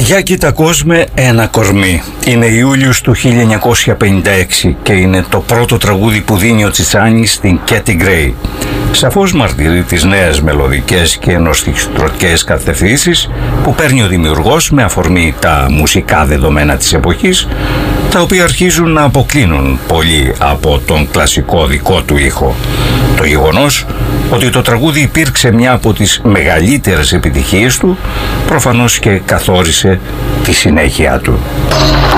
Για κοίτα κόσμε ένα κορμί. Είναι Ιούλιος του 1956 και είναι το πρώτο τραγούδι που δίνει ο Τσιτσάνης στην Κέτι Γκρέι. Σαφώς μαρτυρεί τις νέες μελωδικές και νοστιχτρωτικές κατευθύνσεις που παίρνει ο δημιουργός με αφορμή τα μουσικά δεδομένα της εποχής, τα οποία αρχίζουν να αποκλίνουν πολύ από τον κλασικό δικό του ήχο. Το γεγονός ότι το τραγούδι υπήρξε μια από τις μεγαλύτερες επιτυχίες του προφανώς και καθόρισε τη συνέχεια του.